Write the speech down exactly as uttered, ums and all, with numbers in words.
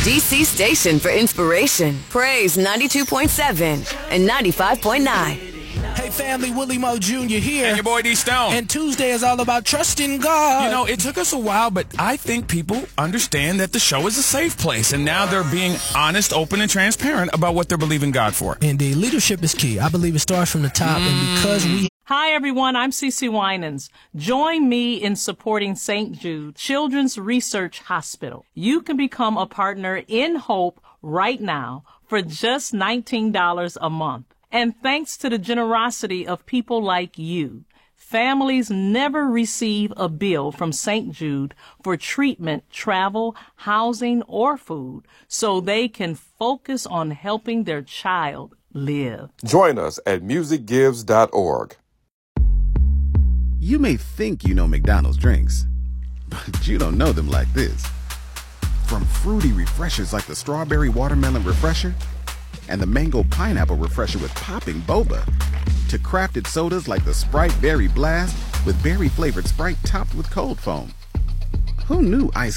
D C station for inspiration. Praise ninety-two point seven and ninety-five point nine. Hey family, Willie Moe Junior here. And your boy D Stone. And Tuesday is all about trusting God. You know, it took us a while, but I think people understand that the show is a safe place, and now they're being honest, open, and transparent about what they're believing God for. Indeed, leadership is key. I believe it starts from the top, mm. and because we... Hi, everyone. I'm Cece Winans. Join me in supporting Saint Jude Children's Research Hospital. You can become a partner in Hope right now for just nineteen dollars a month. And thanks to the generosity of people like you, families never receive a bill from Saint Jude for treatment, travel, housing, or food, so they can focus on helping their child live. Join us at music gives dot org. You may think you know McDonald's drinks, but you don't know them like this. From fruity refreshers like the Strawberry Watermelon Refresher and the Mango Pineapple Refresher with popping boba, to crafted sodas like the Sprite Berry Blast with berry-flavored Sprite topped with cold foam. Who knew ice